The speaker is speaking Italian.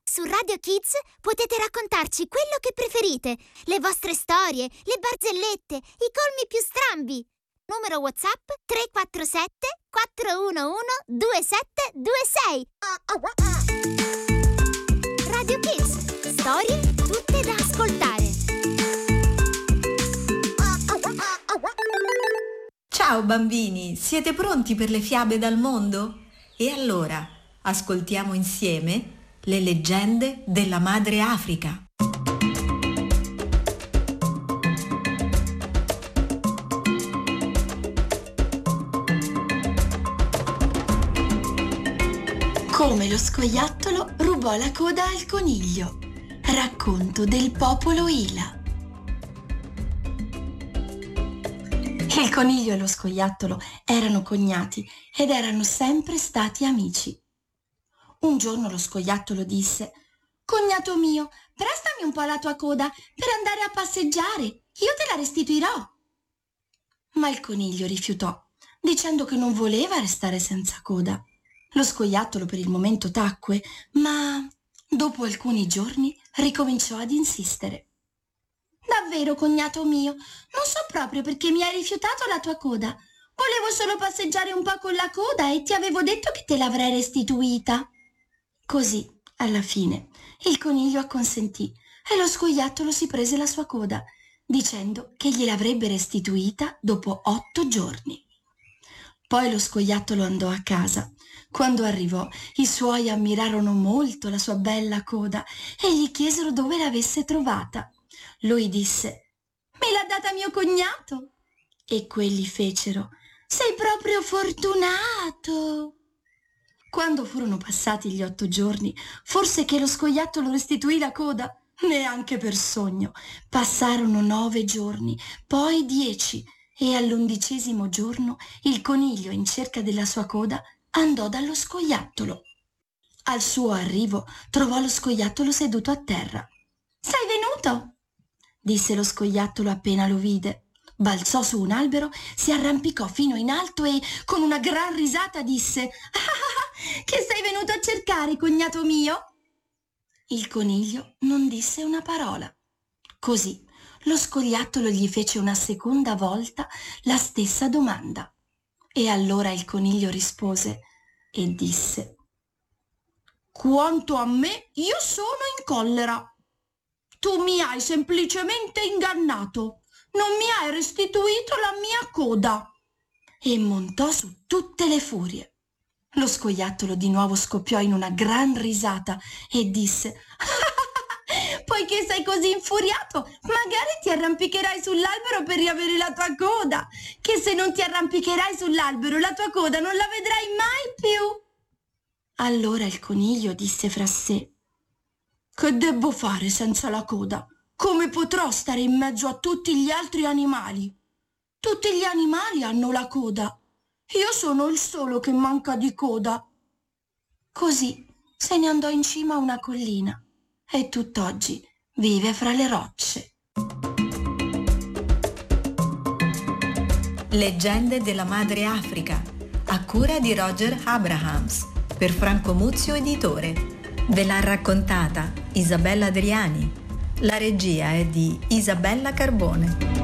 Su Radio Kids potete raccontarci quello che preferite, le vostre storie, le barzellette, i colmi più strambi. Numero WhatsApp 347 411 2726. Radio Kids, storie tutte da ascoltare. Ciao bambini, siete pronti per le fiabe dal mondo? E allora, ascoltiamo insieme le leggende della madre Africa. Come lo scoiattolo rubò la coda al coniglio. Racconto del popolo Ila. Il coniglio e lo scoiattolo erano cognati ed erano sempre stati amici. Un giorno lo scoiattolo disse: «Cognato mio, prestami un po' la tua coda per andare a passeggiare, io te la restituirò». Ma il coniglio rifiutò, dicendo che non voleva restare senza coda. Lo scoiattolo per il momento tacque, ma dopo alcuni giorni ricominciò ad insistere. «Davvero, cognato mio, non so proprio perché mi hai rifiutato la tua coda. Volevo solo passeggiare un po' con la coda e ti avevo detto che te l'avrei restituita». Così, alla fine, il coniglio acconsentì e lo scoiattolo si prese la sua coda, dicendo che gliel'avrebbe restituita dopo 8 giorni. Poi lo scoiattolo andò a casa. Quando arrivò, i suoi ammirarono molto la sua bella coda e gli chiesero dove l'avesse trovata. Lui disse: «Me l'ha data mio cognato». E quelli fecero: «Sei proprio fortunato». Quando furono passati gli 8 giorni, forse che lo scoiattolo restituì la coda? Neanche per sogno. Passarono 9 giorni, poi 10, e all'11° giorno il coniglio, in cerca della sua coda, andò dallo scoiattolo. Al suo arrivo trovò lo scoiattolo seduto a terra. «Sei venuto?» disse lo scoiattolo appena lo vide. Balzò su un albero, si arrampicò fino in alto e, con una gran risata, disse: «Ah, che sei venuto a cercare, cognato mio?» Il coniglio non disse una parola. Così lo scoiattolo gli fece una seconda volta la stessa domanda. E allora il coniglio rispose e disse: «Quanto a me, io sono in collera. Tu mi hai semplicemente ingannato. Non mi hai restituito la mia coda». E montò su tutte le furie. Lo scoiattolo di nuovo scoppiò in una gran risata e disse: «Poiché sei così infuriato, magari ti arrampicherai sull'albero per riavere la tua coda, che se non ti arrampicherai sull'albero la tua coda non la vedrai mai più». Allora il coniglio disse fra sé: «Che debbo fare senza la coda? Come potrò stare in mezzo a tutti gli altri animali? Tutti gli animali hanno la coda. Io sono il solo che manca di coda». Così se ne andò in cima a una collina e tutt'oggi vive fra le rocce. Leggende della madre Africa, a cura di Roger Abrahams, per Franco Muzio editore. Ve l'ha raccontata Isabella Adriani. La regia è di Isabella Carbone.